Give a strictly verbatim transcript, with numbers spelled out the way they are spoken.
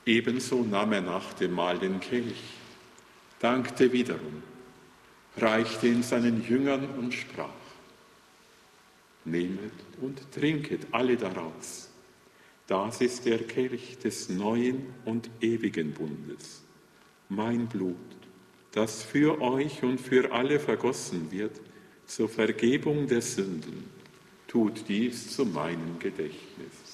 Ebenso nahm er nach dem Mahl den Kelch, dankte wiederum, reichte ihn seinen Jüngern und sprach: Nehmet und trinket alle daraus. Das ist der Kelch des neuen und ewigen Bundes, mein Blut, das für euch und für alle vergossen wird zur Vergebung der Sünden. Tut dies zu meinem Gedächtnis.